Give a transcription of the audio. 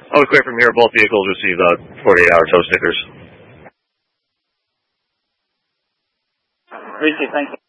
I'll be clear from here. Both vehicles received 48-hour tow stickers. Received, thank you.